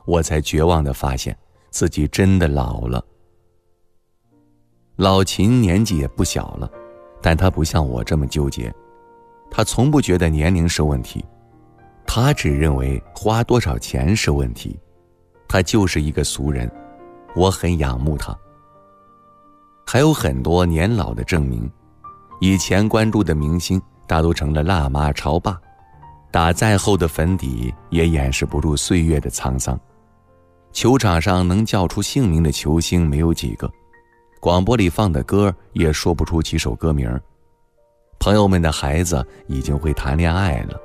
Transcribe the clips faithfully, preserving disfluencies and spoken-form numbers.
我才绝望地发现自己真的老了。老秦年纪也不小了，但他不像我这么纠结，他从不觉得年龄是问题，他只认为花多少钱是问题。他就是一个俗人，我很仰慕他。还有很多年老的证明，以前关注的明星大都成了辣妈潮爸，打再厚的粉底也掩饰不住岁月的沧桑。球场上能叫出姓名的球星没有几个，广播里放的歌也说不出几首歌名，朋友们的孩子已经会谈恋爱了。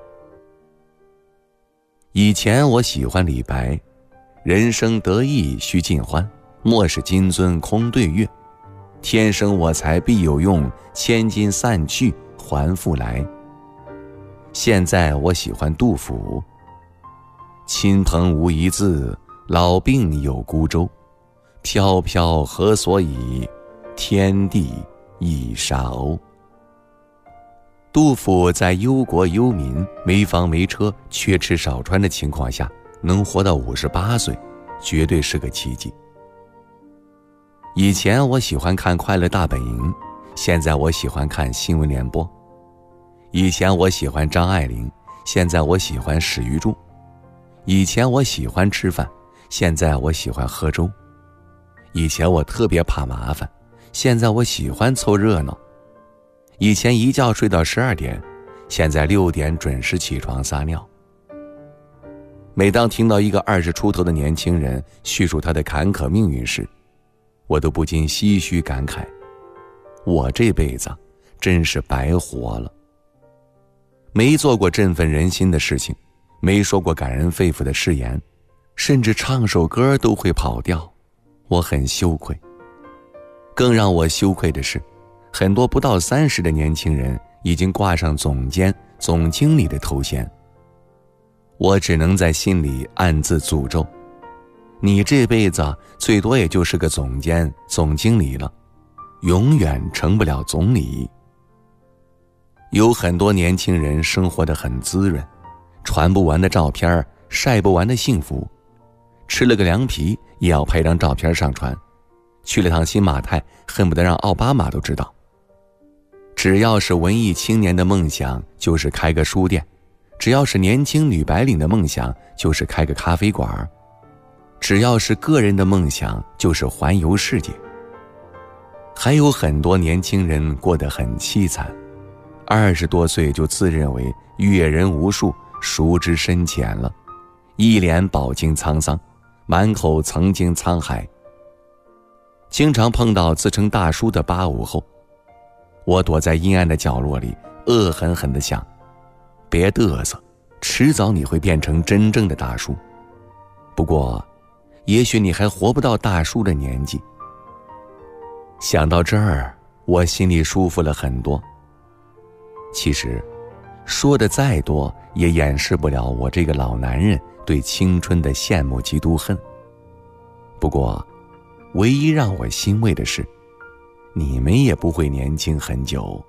以前我喜欢李白，人生得意须尽欢，莫使金樽空对月，天生我材必有用，千金散去还复来。现在我喜欢杜甫，亲朋无一字，老病有孤舟，飘飘何所以，天地一沙鸥。杜甫在忧国忧民、没房没车、缺吃少穿的情况下能活到五十八岁，绝对是个奇迹。以前我喜欢看《快乐大本营》，现在我喜欢看新闻联播。以前我喜欢张爱玲，现在我喜欢史玉柱。以前我喜欢吃饭，现在我喜欢喝粥。以前我特别怕麻烦，现在我喜欢凑热闹。以前一觉睡到十二点，现在六点准时起床撒尿。每当听到一个二十出头的年轻人叙述他的坎坷命运时，我都不禁唏嘘感慨，我这辈子真是白活了。没做过振奋人心的事情，没说过感人肺腑的誓言，甚至唱首歌都会跑调，我很羞愧。更让我羞愧的是，很多不到三十的年轻人已经挂上总监、总经理的头衔。我只能在心里暗自诅咒，你这辈子最多也就是个总监、总经理了，永远成不了总理。有很多年轻人生活得很滋润，传不完的照片，晒不完的幸福，吃了个凉皮也要拍张照片上传，去了趟新马泰恨不得让奥巴马都知道。只要是文艺青年的梦想就是开个书店，只要是年轻女白领的梦想就是开个咖啡馆，只要是个人的梦想就是环游世界。还有很多年轻人过得很凄惨，二十多岁就自认为阅人无数，熟知深浅了，一脸饱经沧桑，满口曾经沧海。经常碰到自称大叔的八五后，我躲在阴暗的角落里恶狠狠地想，别嘚瑟，迟早你会变成真正的大叔。不过也许你还活不到大叔的年纪。想到这儿，我心里舒服了很多。其实说的再多也掩饰不了我这个老男人对青春的羡慕嫉妒恨。不过唯一让我欣慰的是，你们也不会年轻很久。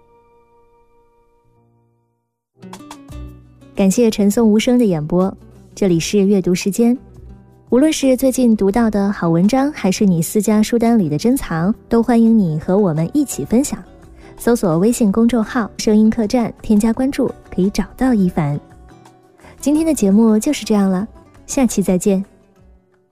感谢陈颂无声的演播，这里是阅读时间。无论是最近读到的好文章，还是你私家书单里的珍藏，都欢迎你和我们一起分享。搜索微信公众号声音客栈，添加关注，可以找到一凡。今天的节目就是这样了，下期再见。